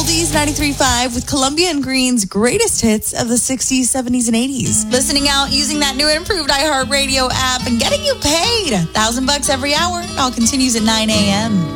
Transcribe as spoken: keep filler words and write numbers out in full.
Oldies ninety-three point five with Columbia and Green's greatest hits of the sixties, seventies, and eighties. Listening out using that new and improved iHeartRadio app and getting you paid. Thousand bucks every hour. It all continues at nine a.m.